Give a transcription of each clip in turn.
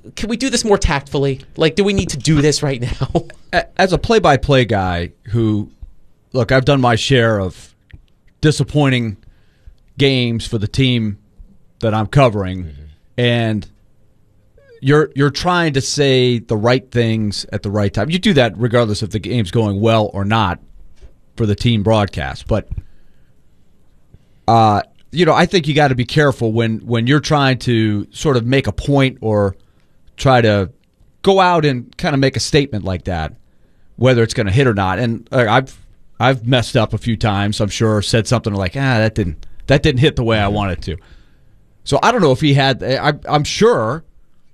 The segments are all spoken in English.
can we do this more tactfully? Like, do we need to do this right now? As a play-by-play guy who, look, I've done my share of disappointing games for the team that I'm covering, and you're trying to say the right things at the right time. You do that regardless if the game's going well or not for the team broadcast. But I think you got to be careful when you're trying to sort of make a point or try to go out and kind of make a statement like that, whether it's going to hit or not. And I've messed up a few times, I'm sure, said something like, that didn't hit the way I wanted to. So I don't know if he had. I'm sure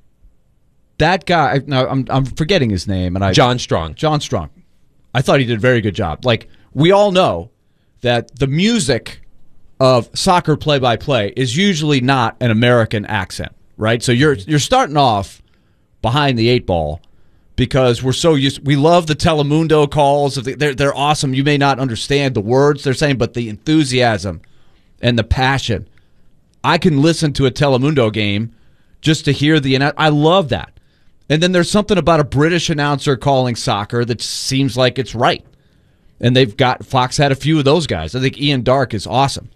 that guy. Now I'm forgetting his name, and John Strong. John Strong. I thought he did a very good job. Like, we all know that the music of soccer play-by-play is usually not an American accent, right? So you're starting off behind the eight ball because we're so used. We love the Telemundo calls. They're awesome. You may not understand the words they're saying, but the enthusiasm and the passion. I can listen to a Telemundo game just to hear I love that. And then there's something about a British announcer calling soccer that seems like it's right. And Fox had a few of those guys. I think Ian Dark is awesome.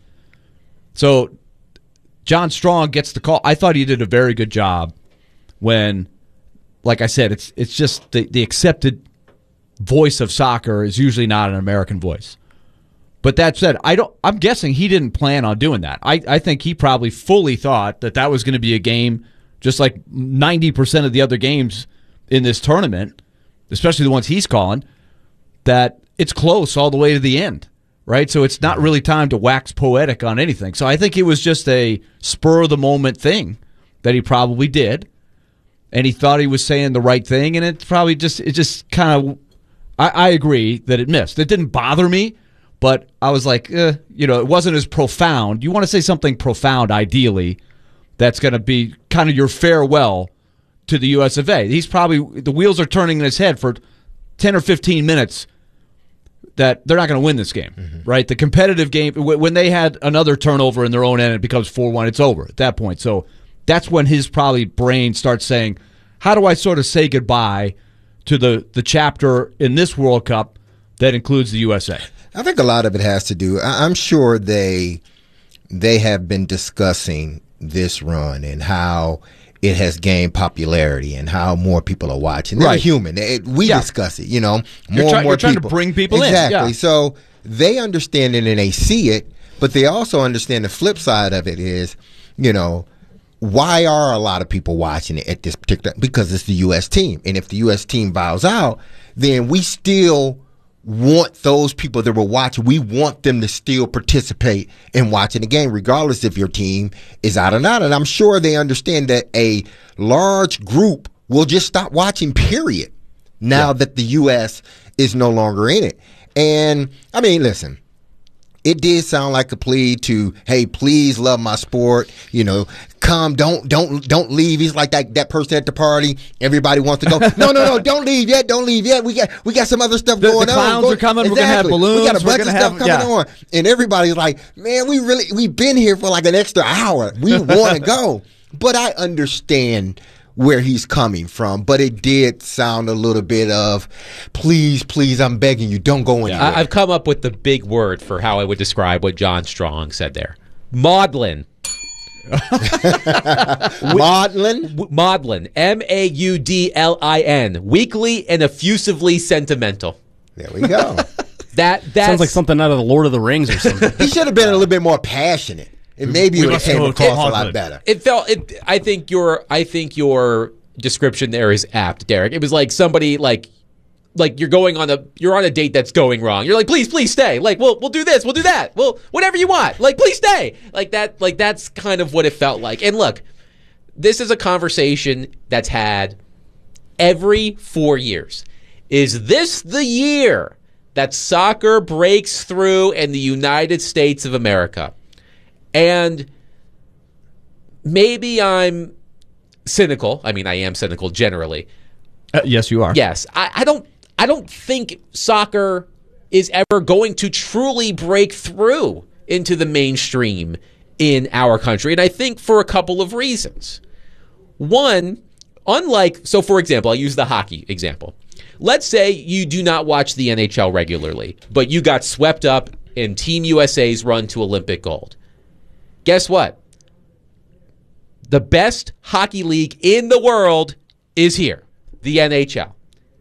So John Strong gets the call. I thought he did a very good job when, like I said, it's just the accepted voice of soccer is usually not an American voice. But that said, I'm guessing he didn't plan on doing that. I think he probably fully thought that was going to be a game just like 90% of the other games in this tournament, especially the ones he's calling, that it's close all the way to the end, right? So it's not really time to wax poetic on anything. So I think it was just a spur-of-the-moment thing that he probably did, and he thought he was saying the right thing, and it just kind of, I agree that it missed. It didn't bother me, but I was like, it wasn't as profound. You want to say something profound, ideally, that's going to be kind of your farewell to the US of A. The wheels are turning in his head for 10 or 15 minutes that they're not going to win this game, right? The competitive game, when they had another turnover in their own end, it becomes 4-1, it's over at that point. So that's when his probably brain starts saying, how do I sort of say goodbye to the chapter in this World Cup that includes the USA? I think a lot of it has to do, I'm sure they have been discussing this run and how it has gained popularity and how more people are watching. They're human. We discuss it, more and more trying people. To bring people exactly. in. Exactly. So they understand it and they see it, but they also understand the flip side of it is, why are a lot of people watching it at this particular? Because it's the U.S. team. And if the U.S. team bows out, then we still want those people that will watch. We want them to still participate in watching the game, regardless if your team is out or not. And I'm sure they understand that a large group will just stop watching, period, now that the U.S. is no longer in it. And, I mean, listen, it did sound like a plea to, hey, please love my sport, come, don't leave. He's like that person at the party. Everybody wants to go. No, don't leave yet. We got some other stuff going on. The clowns are coming. Exactly. We're gonna have balloons. We got a bunch of stuff coming on, and everybody's like, man, we've been here for like an extra hour. We want to go, but I understand where he's coming from, but it did sound a little bit of, please, I'm begging you, don't go anywhere. I've come up with the big word for how I would describe what John Strong said there. Maudlin. Maudlin. Maudlin. Weakly and effusively sentimental. There we go. That sounds like something out of the Lord of the Rings or something. He should have been a little bit more passionate. And maybe it would have came across a lot better. I think your description there is apt, Derek. It was like somebody like you're on a date that's going wrong. You're like, please stay. Like, we'll do this, we'll do that. Well, whatever you want. Like, please stay. Like that. Like that's kind of what it felt like. And look, this is a conversation that's had every 4 years. Is this the year that soccer breaks through in the United States of America? And maybe I'm cynical. I mean, I am cynical generally. Yes, you are. Yes. I don't think soccer is ever going to truly break through into the mainstream in our country. And I think for a couple of reasons. One, So for example, I'll use the hockey example. Let's say you do not watch the NHL regularly, but you got swept up in Team USA's run to Olympic gold. Guess what? The best hockey league in the world is here, the NHL.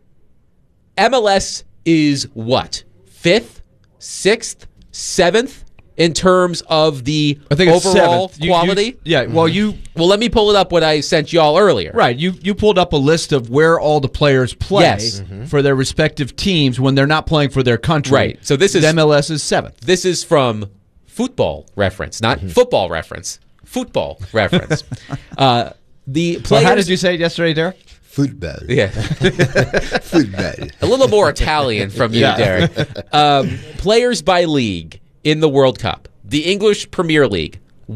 MLS is what? 5th, 6th, 7th in terms of the overall quality? Well, let me pull it up what I sent y'all earlier. Right. You pulled up a list of where all the players play for their respective teams when they're not playing for their country. Right. So this is MLS is 7th. This is from Football Reference, not Football Reference. Football Reference. The players. How did you say it yesterday, Derek? Football. Yeah. Football. A little more Italian from you, Derek. Players by league in the World Cup. The English Premier League,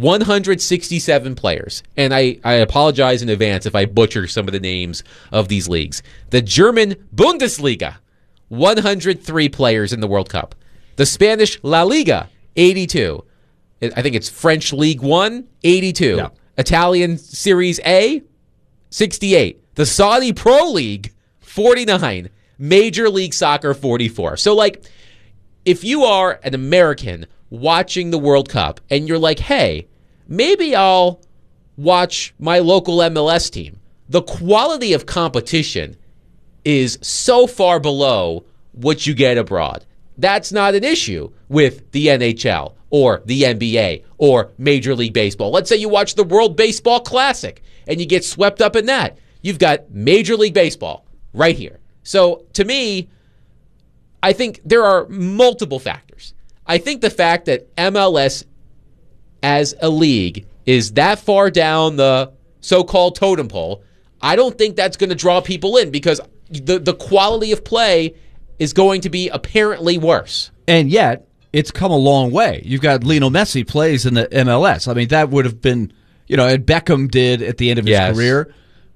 167 players. And I apologize in advance if I butcher some of the names of these leagues. The German Bundesliga, 103 players in the World Cup. The Spanish La Liga, 82. I think it's French League One, 82. Yeah. Italian Series A, 68. The Saudi Pro League, 49. Major League Soccer, 44. So, like, if you are an American watching the World Cup and you're like, hey, maybe I'll watch my local MLS team, the quality of competition is so far below what you get abroad. That's not an issue with the NHL or the NBA or Major League Baseball. Let's say you watch the World Baseball Classic and you get swept up in that. You've got Major League Baseball right here. So to me, I think there are multiple factors. I think the fact that MLS as a league is that far down the so-called totem pole, I don't think that's going to draw people in because the quality of play is going to be apparently worse. And yet, it's come a long way. You've got Lionel Messi plays in the MLS. I mean, that would have been, and Beckham did at the end of his career.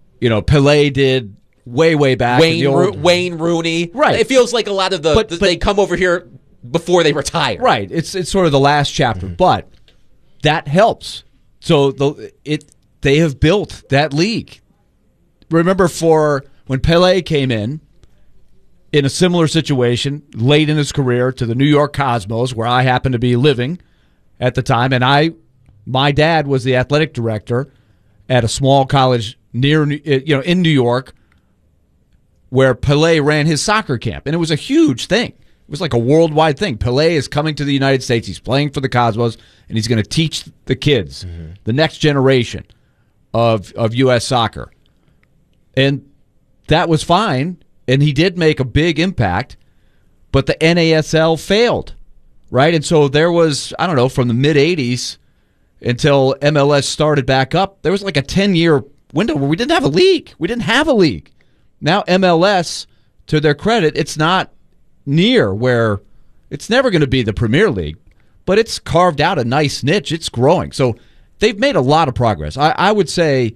Pelé did way back. Wayne Rooney. Right. It feels like a lot of but they come over here before they retire. Right. It's sort of the last chapter, but that helps. So they have built that league. Remember when Pelé came in a similar situation late in his career to the New York Cosmos, where I happened to be living at the time, and my dad was the athletic director at a small college in New York, where Pelé ran his soccer camp, and it was a huge thing. It was like a worldwide thing. Pelé is coming to the United States. He's playing for the Cosmos, and he's going to teach the kids, the next generation of U.S. soccer. And that was fine, and he did make a big impact, but the NASL failed, right? And so there was, I don't know, from the mid-'80s until MLS started back up, there was like a 10-year window where we didn't have a league. We didn't have a league. Now MLS, to their credit, it's not near where it's never going to be the Premier League, but it's carved out a nice niche. It's growing. So they've made a lot of progress. I would say,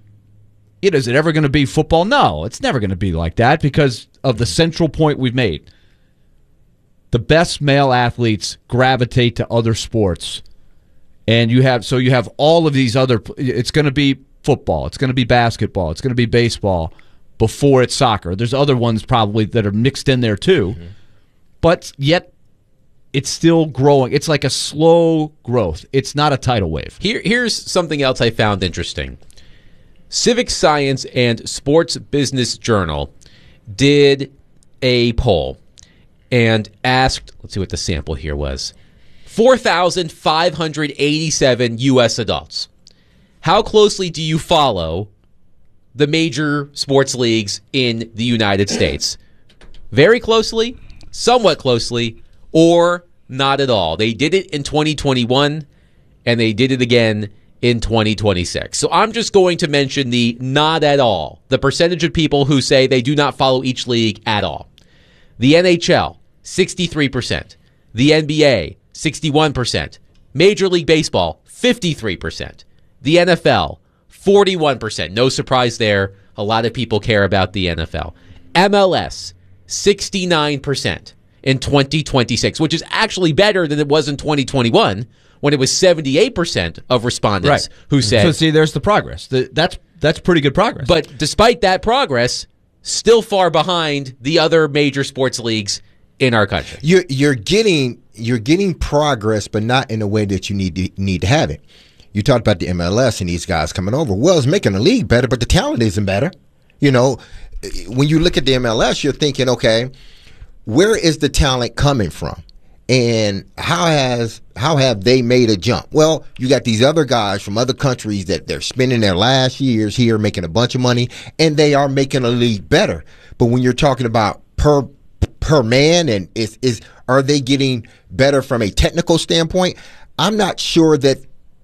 is it ever going to be football? No, it's never going to be like that because of the central point we've made. The best male athletes gravitate to other sports. And you have all of these other, it's going to be football, it's going to be basketball, it's going to be baseball before it's soccer. There's other ones probably that are mixed in there too. But yet it's still growing. It's like a slow growth. It's not a tidal wave. Here's something else I found interesting. Civic Science and Sports Business Journal did a poll and asked, let's see what the sample here was, 4,587 U.S. adults. How closely do you follow the major sports leagues in the United States? Very closely, somewhat closely, or not at all. They did it in 2021, and they did it again in 2026. So I'm just going to mention the not at all, the percentage of people who say they do not follow each league at all. The NHL, 63%. The NBA, 61%. Major League Baseball, 53%. The NFL, 41%. No surprise there. A lot of people care about the NFL. MLS, 69% in 2026, which is actually better than it was in 2021 when it was 78% of respondents who said. So see, there's the progress. That's That's pretty good progress. But despite that progress, still far behind the other major sports leagues in our country. You're getting progress, but not in a way that you need to have it. You talked about the MLS and these guys coming over. Well, it's making the league better, but the talent isn't better. You know, when you look at the MLS, you're thinking, okay, where is the talent coming from? And how have they made a jump? Well, you got these other guys from other countries that they're spending their last years here making a bunch of money, and they are making a league better. But when you're talking about per man, and are they getting better from a technical standpoint? I'm not sure that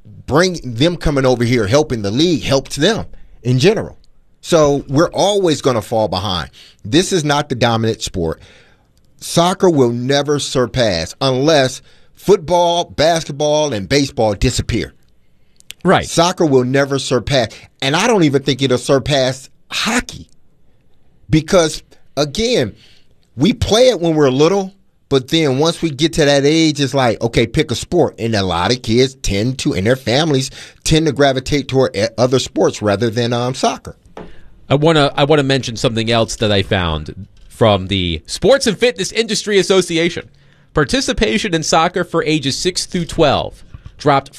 them coming over here helping the league helps them in general. So we're always going to fall behind. This is not the dominant sport. Soccer will never surpass unless football, basketball, and baseball disappear. Right. Soccer will never surpass. And I don't even think it'll surpass hockey. Because, again, we play it when we're little, but then once we get to that age, it's like, okay, pick a sport. And a lot of kids and their families tend to gravitate toward other sports rather than soccer. I want to mention something else that I found from the Sports and Fitness Industry Association. Participation in soccer for ages 6 through 12 dropped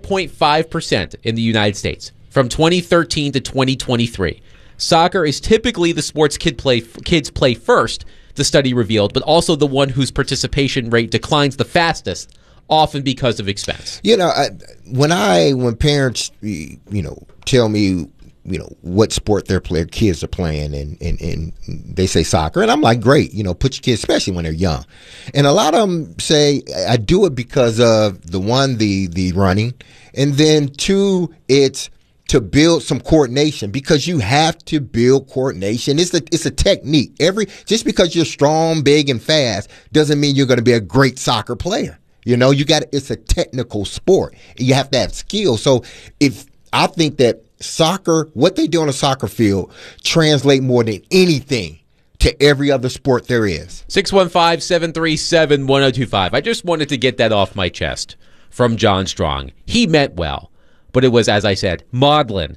5.5% in the United States from 2013 to 2023. Soccer is typically the sports kids play first, the study revealed, but also the one whose participation rate declines the fastest, often because of expense. You know, when parents, tell me, what sport their kids are playing, and they say soccer, and I'm like, great, put your kids, especially when they're young. And a lot of them say, I do it because of the running, and then two, it's to build some coordination, because you have to build coordination. It's a technique. Just because you're strong, big, and fast doesn't mean you're going to be a great soccer player. It's a technical sport. You have to have skill. So I think that soccer, what they do on a soccer field, translate more than anything to every other sport there is. 615-737-1025. I just wanted to get that off my chest from John Strong. He meant well, but it was, as I said, maudlin.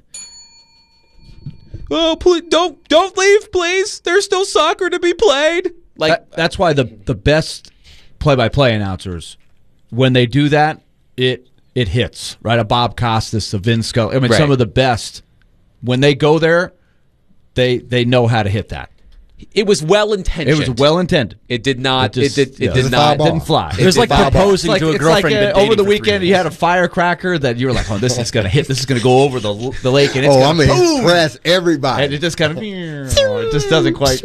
Oh, please, don't leave, please. There's still soccer to be played. That's why the best play-by-play announcers, when they do that, it hits, right? A Bob Costas, a Vin Scully. I mean, right. Some of the best, when they go there, they know how to hit that. It was well-intentioned. It was well-intended. It did not. It didn't fly. It was like proposing to a girlfriend. It's like over the weekend, you had a firecracker that you were like, oh, this is going to hit. This is going to go over the lake. And it's I'm going to impress everybody. And it just kind of, it just doesn't quite.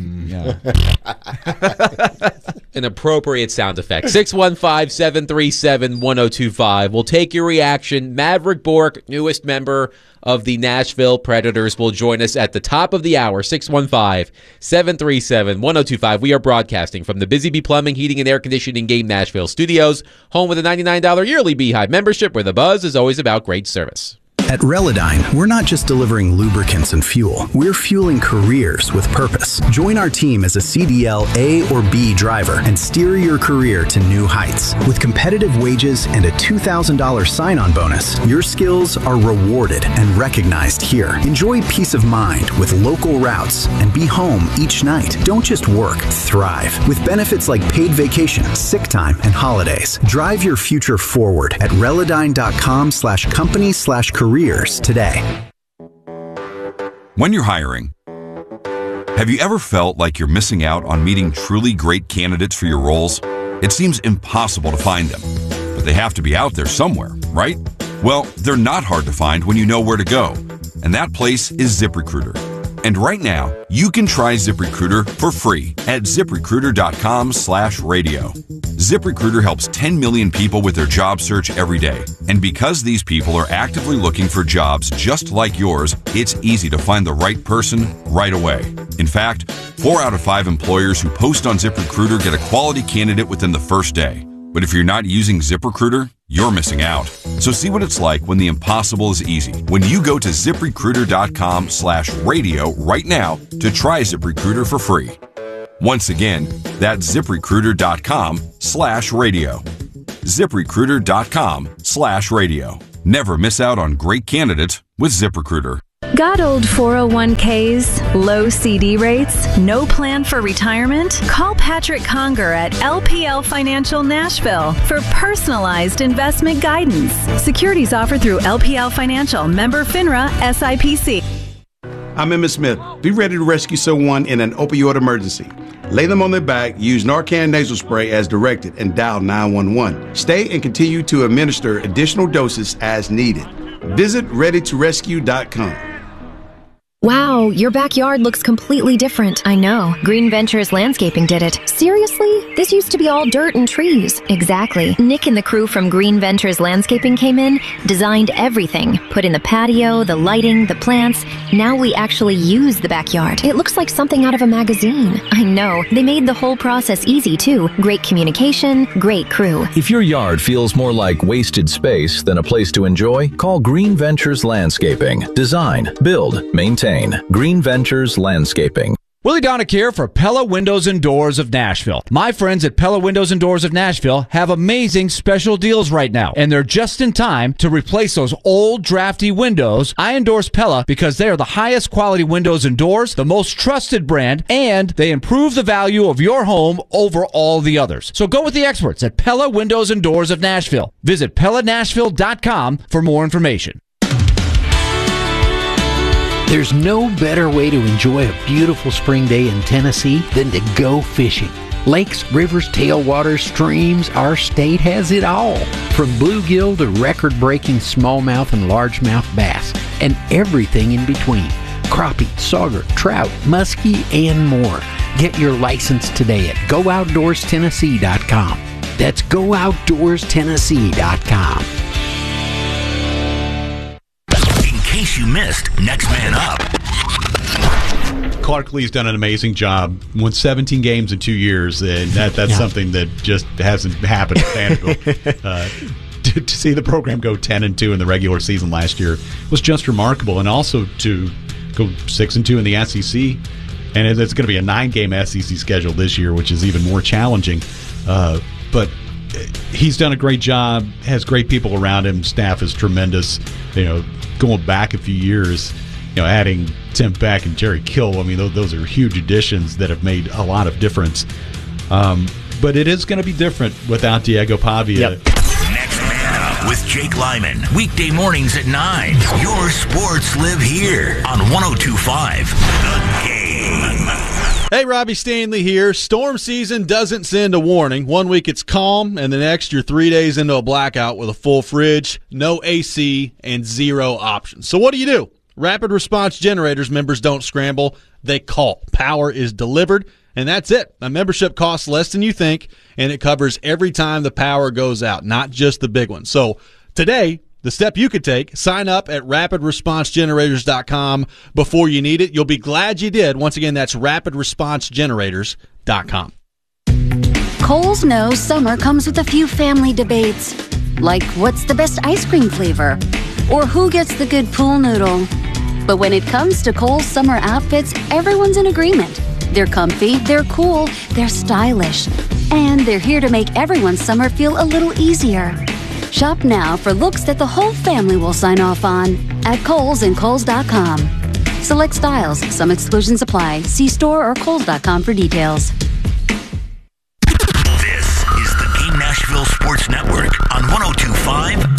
An appropriate sound effect. 615-737-1025. We'll take your reaction. Maverick Bork, newest member of the Nashville Predators, will join us at the top of the hour. 615-737-1025. We are broadcasting from the Busy Bee Plumbing, Heating, and Air Conditioning Game Nashville Studios, home with a $99 yearly Beehive membership, where the buzz is always about great service. At Relodyne, we're not just delivering lubricants and fuel. We're fueling careers with purpose. Join our team as a CDL A or B driver and steer your career to new heights. With competitive wages and a $2,000 sign-on bonus, your skills are rewarded and recognized here. Enjoy peace of mind with local routes and be home each night. Don't just work, thrive. With benefits like paid vacation, sick time, and holidays. Drive your future forward at Relodyne.com/company/careers today. When you're hiring, have you ever felt like you're missing out on meeting truly great candidates for your roles? It seems impossible to find them, but they have to be out there somewhere, right? Well, they're not hard to find when you know where to go, and that place is ZipRecruiter. And right now, you can try ZipRecruiter for free at ZipRecruiter.com/radio. ZipRecruiter helps 10 million people with their job search every day. And because these people are actively looking for jobs just like yours, it's easy to find the right person right away. In fact, 4 out of 5 employers who post on ZipRecruiter get a quality candidate within the first day. But if you're not using ZipRecruiter, you're missing out. So see what it's like when the impossible is easy. When you go to ZipRecruiter.com/radio right now to try ZipRecruiter for free. Once again, that's ZipRecruiter.com/radio. ZipRecruiter.com/radio. Never miss out on great candidates with ZipRecruiter. Got old 401ks, low CD rates, no plan for retirement? Call Patrick Conger at LPL Financial Nashville for personalized investment guidance. Securities offered through LPL Financial, member FINRA, SIPC. I'm Emmett Smith. Be ready to rescue someone in an opioid emergency. Lay them on their back, use Narcan nasal spray as directed, and dial 911. Stay and continue to administer additional doses as needed. Visit ReadyToRescue.com. Wow, your backyard looks completely different. I know. Green Ventures Landscaping did it. Seriously? This used to be all dirt and trees. Exactly. Nick and the crew from Green Ventures Landscaping came in, designed everything, put in the patio, the lighting, the plants. Now we actually use the backyard. It looks like something out of a magazine. I know. They made the whole process easy, too. Great communication, great crew. If your yard feels more like wasted space than a place to enjoy, call Green Ventures Landscaping. Design, build, maintain. Green Ventures Landscaping. Willie Donick here for Pella Windows and Doors of Nashville. My friends at Pella Windows and Doors of Nashville have amazing special deals right now, and they're just in time to replace those old drafty windows. I endorse Pella because they are the highest quality windows and doors, the most trusted brand, and they improve the value of your home over all the others. So go with the experts at Pella Windows and Doors of Nashville. Visit PellaNashville.com for more information. There's no better way to enjoy a beautiful spring day in Tennessee than to go fishing. Lakes, rivers, tailwaters, streams, our state has it all. From bluegill to record-breaking smallmouth and largemouth bass, and everything in between. Crappie, sauger, trout, muskie, and more. Get your license today at GoOutdoorsTennessee.com. That's GoOutdoorsTennessee.com. In case you missed Next Man Up. Clark Lee's done an amazing job. Won 17 games in 2 years, and that's something that just hasn't happened at Vanderbilt. To see the program go 10-2 in the regular season last year was just remarkable, and also to go 6-2 in the SEC. And it's going to be a 9-game SEC schedule this year, which is even more challenging. But he's done a great job, has great people around him. Staff is tremendous. Going back a few years, adding Tim Beck and Jerry Kill, I mean, those are huge additions that have made a lot of difference. But it is going to be different without Diego Pavia. Yep. Next Man Up with Jake Lyman. Weekday mornings at 9. Your sports live here on 102.5 The Game. Hey, Robbie Stanley here. Storm season doesn't send a warning. 1 week it's calm, and the next you're 3 days into a blackout with a full fridge, no AC, and zero options. So what do? Rapid Response Generators members don't scramble. They call. Power is delivered, and that's it. A membership costs less than you think, and it covers every time the power goes out, not just the big ones. So today, the step you could take, sign up at rapidresponsegenerators.com before you need it. You'll be glad you did. Once again, that's rapidresponsegenerators.com. Kohl's knows summer comes with a few family debates, like what's the best ice cream flavor, or who gets the good pool noodle. But when it comes to Kohl's summer outfits, everyone's in agreement. They're comfy, they're cool, they're stylish, and they're here to make everyone's summer feel a little easier. Shop now for looks that the whole family will sign off on at Kohl's and Kohl's.com. Select styles. Some exclusions apply. See store or Kohl's.com for details. This is the Game Nashville Sports Network on 102.5